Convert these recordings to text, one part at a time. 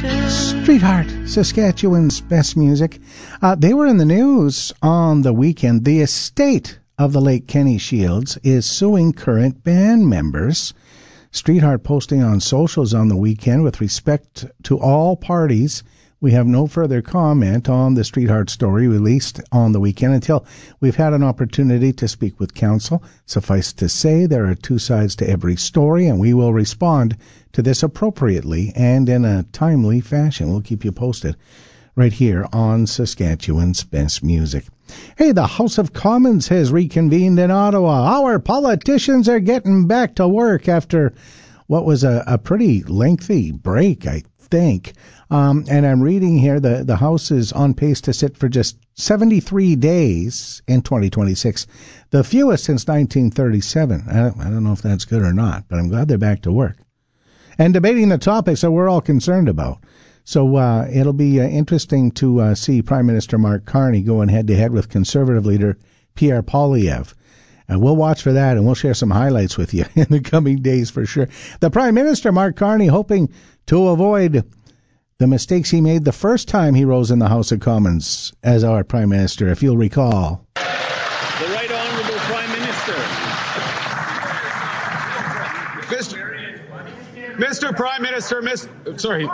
Streetheart, Saskatchewan's best music. They were in the news on the weekend. The estate of the late Kenny Shields is suing current band members. Streetheart posting on socials on the weekend, with respect to all parties, we have no further comment on the Streetheart story released on the weekend until we've had an opportunity to speak with counsel. Suffice to say, there are two sides to every story, and we will respond to this appropriately and in a timely fashion. We'll keep you posted right here on Saskatchewan's Best Music. Hey, the House of Commons has reconvened in Ottawa. Our politicians are getting back to work after what was a pretty lengthy break, I think. And I'm reading here the House is on pace to sit for just 73 days in 2026, the fewest since 1937. I don't know if that's good or not, but I'm glad they're back to work and debating the topics that we're all concerned about. So it'll be interesting to see Prime Minister Mark Carney going head-to-head with Conservative leader Pierre Poilievre. And we'll watch for that, and we'll share some highlights with you in the coming days for sure. The Prime Minister, Mark Carney, hoping to avoid the mistakes he made the first time he rose in the House of Commons as our Prime Minister, if you'll recall. The Right Honourable Prime Minister. Mr. Prime Minister, sorry.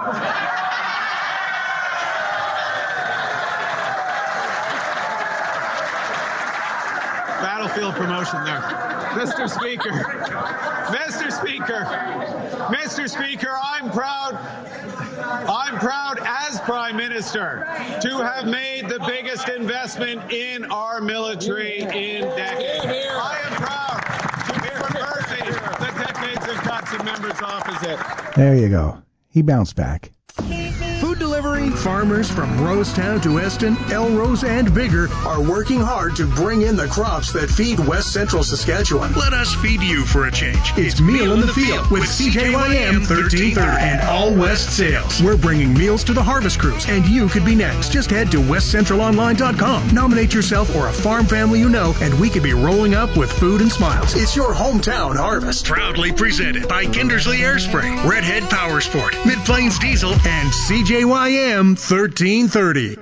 Battlefield promotion there. Mr. Speaker, I'm proud as Prime Minister to have made the biggest investment in our military in decades. I am proud to be reversing the decades of cuts in members opposite. There you go. He bounced back. Food delivery, farmers from Rosetown to Eston, Elrose and Bigger are working hard to bring in the crops that feed West Central Saskatchewan. Let us feed you for a change. It's Meal in the Field with CJYM 1330 and All West Sales. We're bringing meals to the harvest crews, and you could be next. Just head to westcentralonline.com. Nominate yourself or a farm family you know, and we could be rolling up with food and smiles. It's your hometown harvest. Proudly presented by Kindersley Airspray, Redhead Power Sport, Mid-Plains Diesel, and CJYM 1330.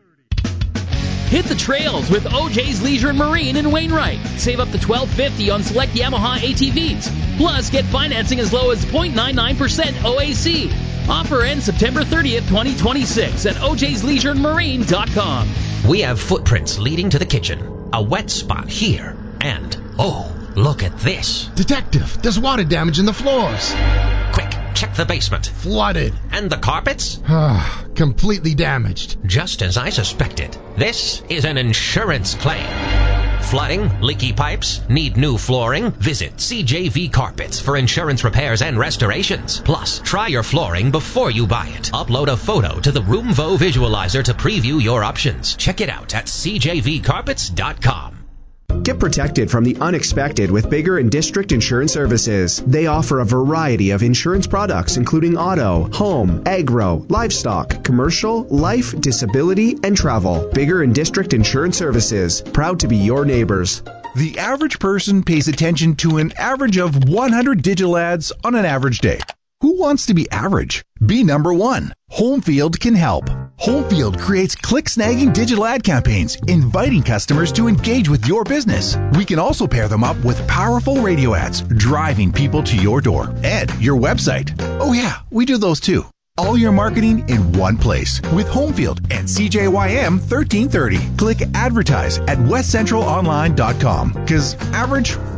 Hit the trails with OJ's Leisure and Marine in Wainwright. Save up to $1,250 on select Yamaha ATVs. Plus, get financing as low as 0.99% OAC. Offer ends September 30th, 2026 at ojsleisureandmarine.com. We have footprints leading to the kitchen, a wet spot here, and, oh, look at this. Detective, there's water damage in the floors. Quick, check the basement. Flooded. And the carpets? Completely damaged. Just as I suspected. This is an insurance claim. Flooding, leaky pipes, need new flooring? Visit CJV Carpets for insurance repairs and restorations. Plus, try your flooring before you buy it. Upload a photo to the Roomvo visualizer to preview your options. Check it out at cjvcarpets.com. Get protected from the unexpected with Bigger and District Insurance Services. They offer a variety of insurance products, including auto, home, agro, livestock, commercial, life, disability, and travel. Bigger and District Insurance Services. Proud to be your neighbors. The average person pays attention to an average of 100 digital ads on an average day. Who wants to be average? Be number one. Homefield can help. Homefield creates click-snagging digital ad campaigns, inviting customers to engage with your business. We can also pair them up with powerful radio ads, driving people to your door and your website. Oh yeah, we do those too. All your marketing in one place with Homefield and CJYM 1330. Click advertise at westcentralonline.com. Because average